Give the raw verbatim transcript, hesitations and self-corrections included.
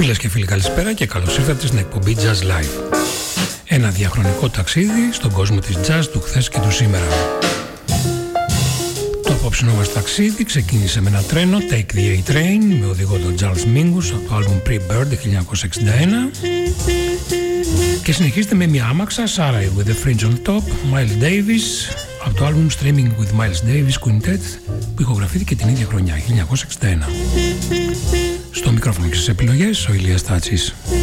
Φίλες και φίλοι, καλησπέρα και καλώς ήρθατε στην εκπομπή Jazz Live. Ένα διαχρονικό ταξίδι στον κόσμο της jazz του χθες και του σήμερα. Το απόψινό μας ταξίδι ξεκίνησε με ένα τρένο, Take the A Train, με οδηγό τον Charles Mingus από το άλμπουμ Pre-Bird χίλια εννιακόσια εξήντα ένα, και συνεχίζεται με μια άμαξα, Sarah with the Fringe on Top, Miles Davis, από το άλμπουμ Streaming with Miles Davis Quintet, που ηχογραφήθηκε την ίδια χρονιά, χίλια εννιακόσια εξήντα ένα. Στο μικρόφωνο και στις επιλογές, ο Ηλίας Τάτσης.